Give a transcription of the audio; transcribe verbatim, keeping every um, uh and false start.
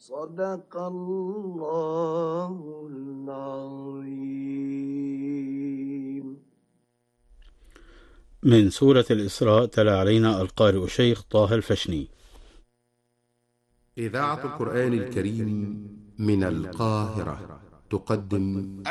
صدق الله العظيم. من سورة الإسراء تلا علينا القارئ الشيخ طه الفشني. إذاعة القرآن الكريم من القاهرة تقدم